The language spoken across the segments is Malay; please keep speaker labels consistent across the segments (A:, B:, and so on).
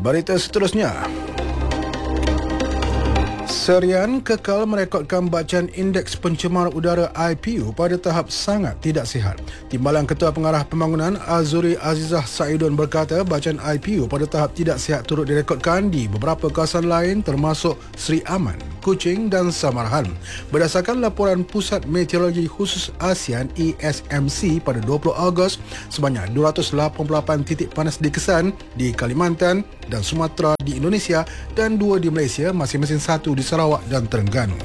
A: Berita seterusnya. Serian kekal merekodkan bacaan Indeks Pencemar Udara IPU pada tahap sangat tidak sihat. Timbalan Ketua Pengarah Pembangunan Azuri Azizah Saidun berkata bacaan IPU pada tahap tidak sihat turut direkodkan di beberapa kawasan lain termasuk Seri Aman, Kuching dan Samarhan. Berdasarkan laporan Pusat Meteorologi Khusus ASEAN ESMC pada 20 Ogos, sebanyak 288 titik panas dikesan di Kalimantan dan Sumatera di Indonesia dan 2 di Malaysia, masing-masing 1 di Sarawak dan Terengganu.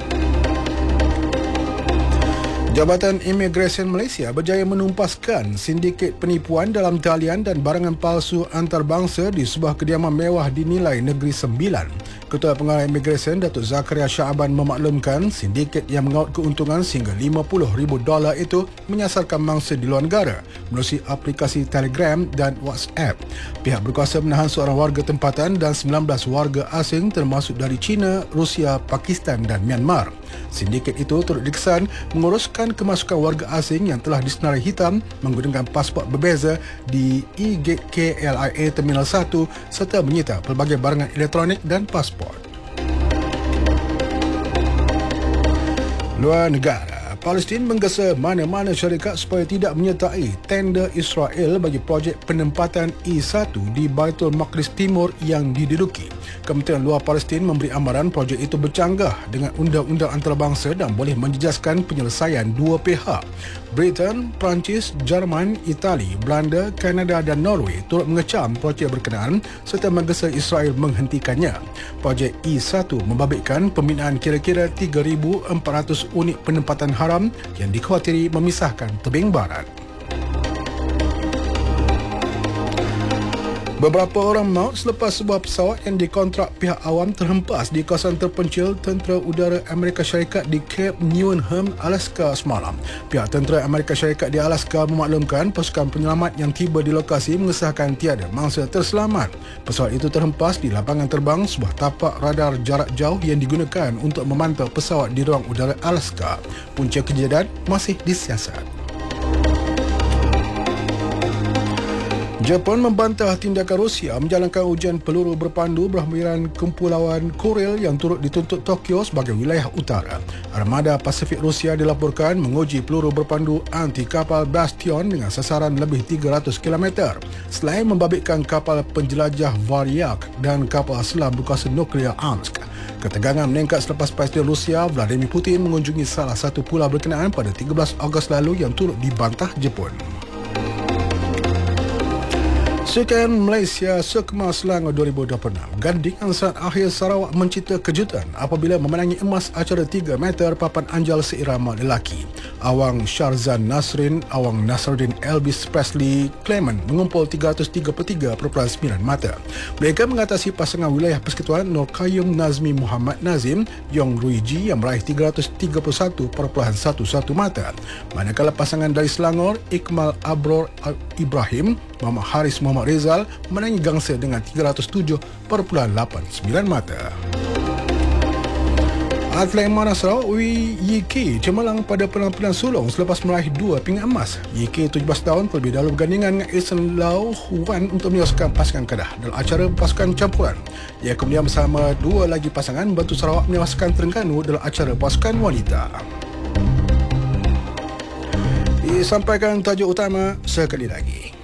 A: Jabatan Imigresen Malaysia berjaya menumpaskan sindiket penipuan dalam talian dan barangan palsu antarabangsa di sebuah kediaman mewah dinilai Negeri Sembilan. Ketua Pengarah Imigresen Datuk Zakaria Syaban memaklumkan sindiket yang mengaut keuntungan sehingga $50,000 itu menyasarkan mangsa di luar negara melalui aplikasi Telegram dan WhatsApp. Pihak berkuasa menahan seorang warga tempatan dan 19 warga asing termasuk dari China, Rusia, Pakistan dan Myanmar. Sindiket itu turut dikesan menguruskan kemasukan warga asing yang telah disenarai hitam menggunakan pasport berbeza di e-Gate KLIA Terminal 1 serta menyita pelbagai barangan elektronik dan pasport. Luar negara, Palestin menggesa mana-mana syarikat supaya tidak menyertai tender Israel bagi projek penempatan E1 di Baitul Maqdis Timur yang diduduki. Kementerian Luar Palestin memberi amaran projek itu bercanggah dengan undang-undang antarabangsa dan boleh menjejaskan penyelesaian dua pihak. Britain, Perancis, Jerman, Itali, Belanda, Kanada dan Norway turut mengecam projek berkenaan serta menggesa Israel menghentikannya. Projek E1 membabitkan pembinaan kira-kira 3,400 unit penempatan haram yang dikhawatiri memisahkan tebing barat. Beberapa orang maut selepas sebuah pesawat yang dikontrak pihak awam terhempas di kawasan terpencil Tentera Udara Amerika Syarikat di Cape Newnham, Alaska semalam. Pihak Tentera Amerika Syarikat di Alaska memaklumkan pasukan penyelamat yang tiba di lokasi mengesahkan tiada mangsa terselamat. Pesawat itu terhempas di lapangan terbang sebuah tapak radar jarak jauh yang digunakan untuk memantau pesawat di ruang udara Alaska. Punca kejadian masih disiasat. Jepun membantah tindakan Rusia menjalankan ujian peluru berpandu berhampiran Kepulauan Kuril yang turut dituntut Tokyo sebagai wilayah utara. Armada Pasifik Rusia dilaporkan menguji peluru berpandu anti-kapal Bastion dengan sasaran lebih 300 km. Selain membabitkan kapal penjelajah Varyak dan kapal selam berkuasa nuklear Amsk. Ketegangan meningkat selepas Presiden Rusia Vladimir Putin mengunjungi salah satu pulau berkenaan pada 13 Ogos lalu yang turut dibantah Jepun. Sukan Malaysia Sukma Selangor 2026. Gandingan saat akhir Sarawak mencipta kejutan apabila memenangi emas acara 3 meter papan anjal seirama lelaki. Awang Syarzan Nasrin, Awang Nasruddin Elvis Presley Clement mengumpul 333.9 mata. Mereka mengatasi pasangan wilayah persekutuan Nur Qayyum Nazmi Muhammad Nazim Yong Ruiji yang meraih 331.11 mata. Manakala pasangan dari Selangor Iqmal Abror Ibrahim Muhammad Haris Muhammad Rizal menangi gangsa dengan 307.89 mata. Atlet Mana Sarawak YK cemerlang pada penampilan sulung selepas meraih 2 pingat emas. YK 17 tahun terlebih dahulu bergandingan dengan Isen Lau Huan untuk menewaskan pasukan Kedah dalam acara pasukan campuran. Ia kemudian bersama 2 lagi pasangan membantu Sarawak menewaskan Terengganu dalam acara pasukan wanita. Disampaikan tajuk utama sekali lagi.